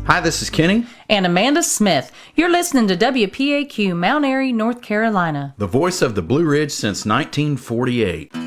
Hi, this is Kenny, and Amanda Smith. You're listening to WPAQ, Mount Airy, North Carolina. the voice of the Blue Ridge since 1948.